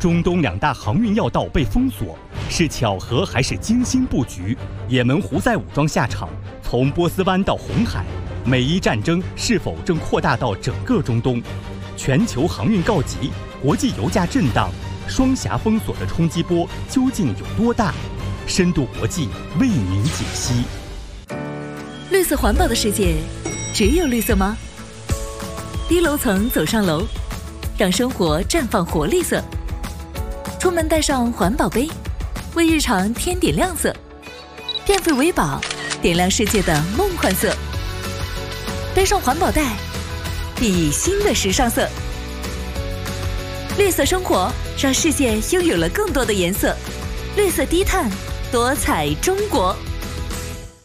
中东2大航运要道被封锁，是巧合还是精心布局？也门胡塞武装下场，从波斯湾到红海，美伊战争是否正扩大到整个中东？全球航运告急，国际油价震荡，双峡封锁的冲击波究竟有多大？深度国际为您解析。 绿色环保的世界，只有绿色吗？低楼层走上楼，让生活绽放活力色。出门带上环保杯，为日常添点亮色。电费为宝，点亮世界的梦幻色。背上环保袋，熠熠新的时尚色。绿色生活，让世界拥有了更多的颜色。绿色低碳，多彩中国。